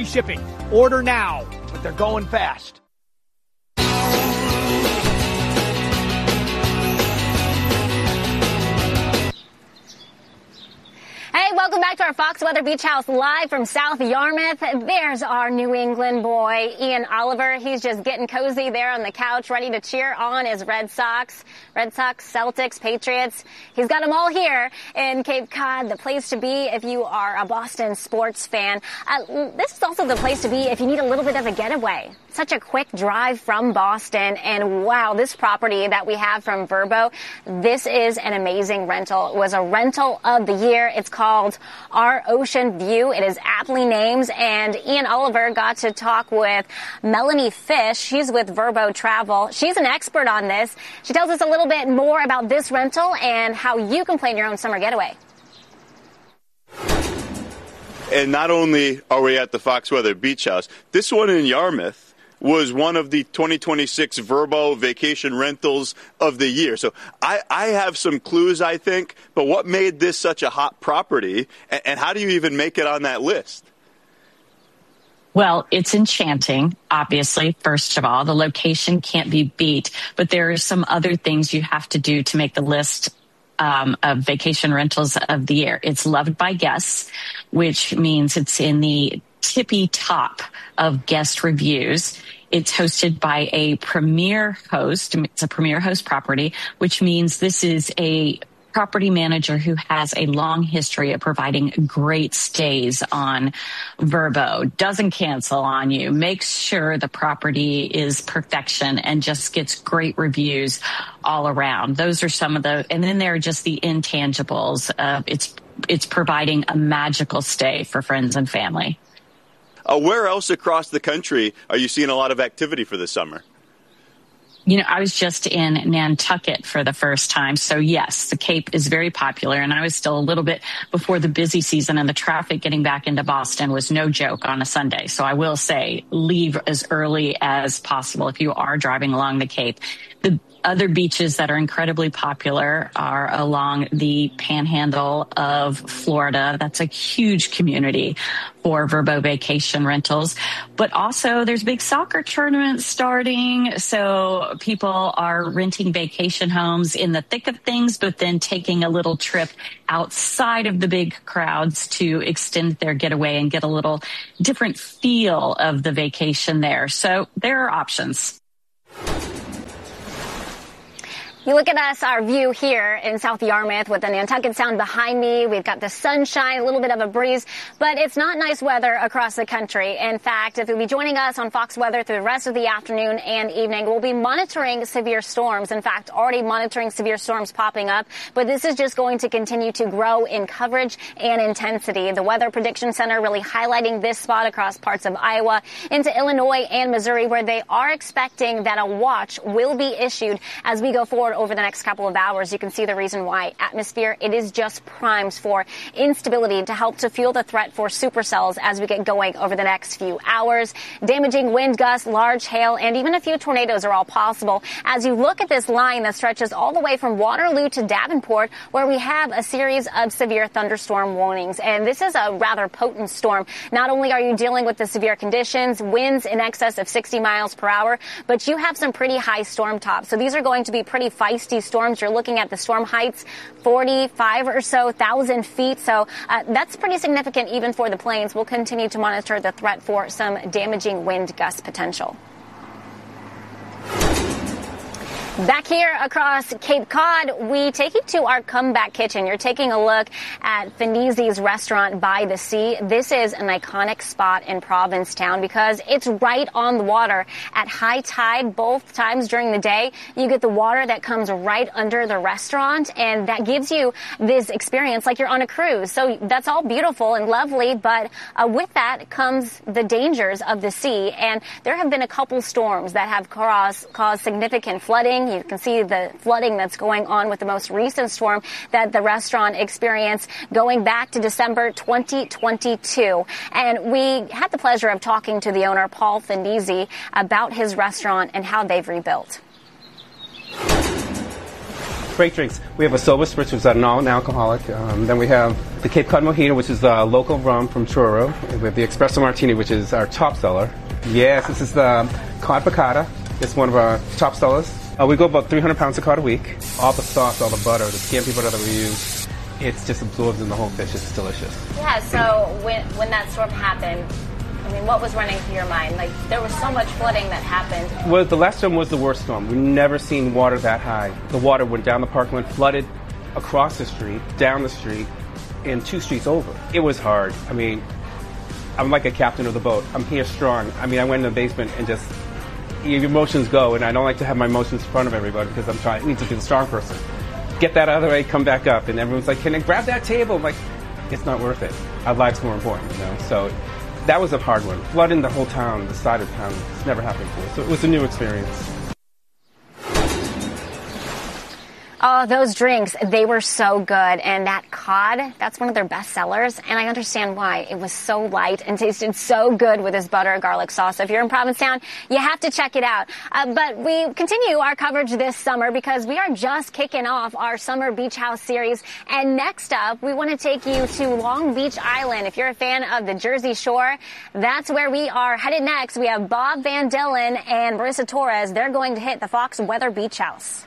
free shipping. Order now, but they're going fast. Hey, welcome back to our Fox Weather Beach House live from South Yarmouth. There's our New England boy, Ian Oliver. He's just getting cozy there on the couch, ready to cheer on his Red Sox, Celtics, Patriots. He's got them all here in Cape Cod, the place to be if you are a Boston sports fan. This is also the place to be if you need a little bit of a getaway. Such a quick drive from Boston, and wow, this property that we have from Vrbo, this is an amazing rental. It was a rental of the year. It's called Our Ocean View. It is aptly named, and Ian Oliver got to talk with Melanie Fish. She's with Vrbo Travel. She's an expert on this. She tells us a little bit more about this rental and how you can plan your own summer getaway. And not only are we at the Fox Weather Beach House, this one in Yarmouth was one of the 2026 Vrbo Vacation Rentals of the Year. So I have some clues, I think, but what made this such a hot property, and how do you even make it on that list? Well, it's enchanting, obviously, first of all. The location can't be beat, but there are some other things you have to do to make the list of vacation rentals of the year. It's loved by guests, which means it's in the tippy top of guest reviews. It's hosted by a premier host. It's a premier host property, which means this is a property manager who has a long history of providing great stays on Vrbo, doesn't cancel on you, makes sure the property is perfection, and just gets great reviews all around. Those are some of the, and then there are just the intangibles. It's providing a magical stay for friends and family. Where else across the country are you seeing a lot of activity for this summer? You know, I was just in Nantucket for the first time. So, yes, the Cape is very popular. And I was still a little bit before the busy season, and the traffic getting back into Boston was no joke on a Sunday. So I will say leave as early as possible if you are driving along the Cape. The other beaches that are incredibly popular are along the panhandle of Florida. That's a huge community for Vrbo vacation rentals. But also there's big soccer tournaments starting. So people are renting vacation homes in the thick of things, but then taking a little trip outside of the big crowds to extend their getaway and get a little different feel of the vacation there. So there are options. You look at us, our view here in South Yarmouth with the Nantucket Sound behind me. We've got the sunshine, a little bit of a breeze, but it's not nice weather across the country. In fact, if you'll be joining us on Fox Weather through the rest of the afternoon and evening, we'll be monitoring severe storms. In fact, already monitoring severe storms popping up, but this is just going to continue to grow in coverage and intensity. The Weather Prediction Center really highlighting this spot across parts of Iowa into Illinois and Missouri, where they are expecting that a watch will be issued as we go forward over the next couple of hours. You can see the reason why. Atmosphere, it is just primed for instability to help to fuel the threat for supercells as we get going over the next few hours. Damaging wind gusts, large hail, and even a few tornadoes are all possible. As you look at this line that stretches all the way from Waterloo to Davenport, where we have a series of severe thunderstorm warnings. And this is a rather potent storm. Not only are you dealing with the severe conditions, winds in excess of 60 miles per hour, but you have some pretty high storm tops. So these are going to be pretty feisty storms. You're looking at the storm heights, 45 or so thousand feet. So that's pretty significant even for the plains. We'll continue to monitor the threat for some damaging wind gust potential. Back here across Cape Cod, we take you to our comeback kitchen. You're taking a look at Finizzi's restaurant by the sea. This is an iconic spot in Provincetown because it's right on the water. At high tide, both times during the day, you get the water that comes right under the restaurant, and that gives you this experience like you're on a cruise. So that's all beautiful and lovely, but with that comes the dangers of the sea. And there have been a couple storms that have caused significant flooding. You can see the flooding that's going on with the most recent storm that the restaurant experienced going back to December 2022. And we had the pleasure of talking to the owner, Paul Finizzi, about his restaurant and how they've rebuilt. Great drinks. We have a Soba Spritz, which is a non-alcoholic. Then we have the Cape Cod Mojito, which is a local rum from Truro. We have the Espresso Martini, which is our top seller. Yes, this is the Cod Piccata. It's one of our top sellers. We go about 300 pounds of cod a week. All the sauce, all the butter, the scampi butter that we use, it just absorbs in the whole fish. It's delicious. Yeah, so when that storm happened, I mean, what was running through your mind? Like, there was so much flooding that happened. Well, the last storm was the worst storm. We've never seen water that high. The water went down the parkland, flooded across the street, down the street, and 2 streets over. It was hard. I mean, I'm like a captain of the boat. I'm here strong. I mean, I went in the basement and just, your emotions go, and I don't like to have my emotions in front of everybody because I need to be the strong person. Get that out of the way, come back up, and everyone's like, can I grab that table? I'm like, it's not worth it. Our life's more important, you know? So that was a hard one. Flooding the whole town, the side of town, it's never happened before. So it was a new experience. Oh, those drinks, they were so good. And that cod, that's one of their best sellers. And I understand why. It was so light and tasted so good with this butter garlic sauce. So if you're in Provincetown, you have to check it out. But we continue our coverage this summer because we are just kicking off our Summer Beach House series. And next up, we want to take you to Long Beach Island. If you're a fan of the Jersey Shore, that's where we are headed next. We have Bob Van Dillen and Marissa Torres. They're going to hit the Fox Weather Beach House.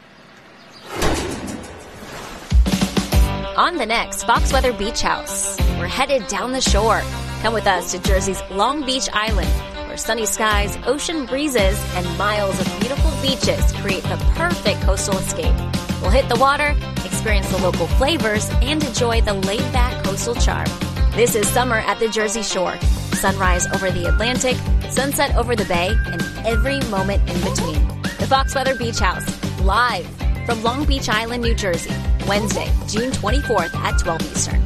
On the next Fox Weather Beach House, we're headed down the shore. Come with us to Jersey's Long Beach Island, where sunny skies, ocean breezes, and miles of beautiful beaches create the perfect coastal escape. We'll hit the water, experience the local flavors, and enjoy the laid-back coastal charm. This is summer at the Jersey Shore. Sunrise over the Atlantic, sunset over the bay, and every moment in between. The Fox Weather Beach House, live from Long Beach Island, New Jersey. Wednesday, June 24th at 12 Eastern.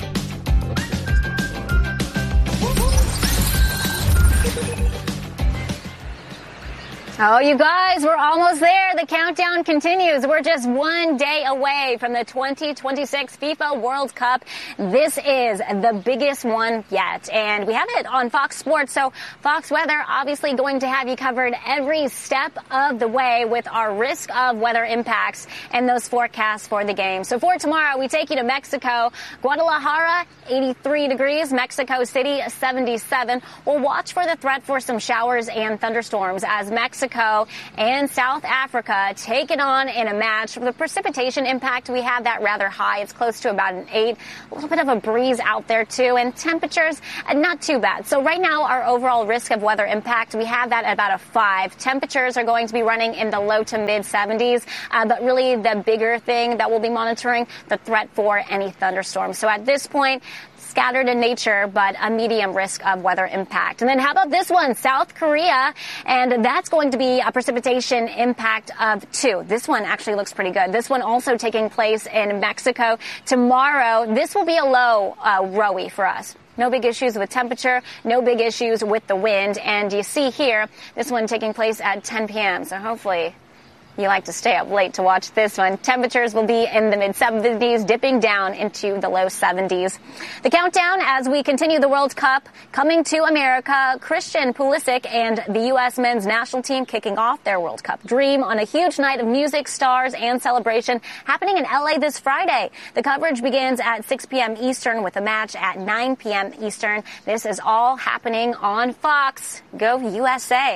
Oh, you guys, we're almost there. The countdown continues. We're just one day away from the 2026 FIFA World Cup. This is the biggest one yet. And we have it on Fox Sports. So Fox Weather obviously going to have you covered every step of the way with our risk of weather impacts and those forecasts for the game. So for tomorrow, we take you to Mexico. Guadalajara, 83 degrees. Mexico City, 77. We'll watch for the threat for some showers and thunderstorms as Mexico and South Africa take it on in a match. The precipitation impact, we have that rather high. It's close to about an 8. A little bit of a breeze out there, too. And temperatures, not too bad. So right now, our overall risk of weather impact, we have that at about a 5. Temperatures are going to be running in the low to mid 70s. But really, the bigger thing that we'll be monitoring, the threat for any thunderstorms. So at this point, scattered in nature, but a medium risk of weather impact. And then how about this one, South Korea? And that's going to be a precipitation impact of 2. This one actually looks pretty good. This one also taking place in Mexico tomorrow. This will be a low rowy for us. No big issues with temperature, no big issues with the wind. And you see here, this one taking place at 10 p.m. So hopefully you like to stay up late to watch this one. Temperatures will be in the mid-70s, dipping down into the low 70s. The countdown as we continue the World Cup coming to America. Christian Pulisic and the U.S. men's national team kicking off their World Cup dream on a huge night of music, stars, and celebration happening in L.A. this Friday. The coverage begins at 6 p.m. Eastern with a match at 9 p.m. Eastern. This is all happening on Fox. Go USA.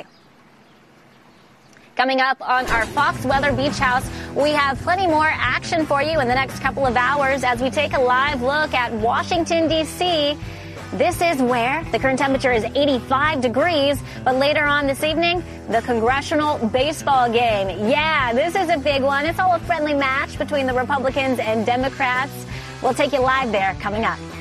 Coming up on our Fox Weather Beach House, we have plenty more action for you in the next couple of hours as we take a live look at Washington, D.C. This is where the current temperature is 85 degrees, but later on this evening, the congressional baseball game. Yeah, this is a big one. It's all a friendly match between the Republicans and Democrats. We'll take you live there coming up.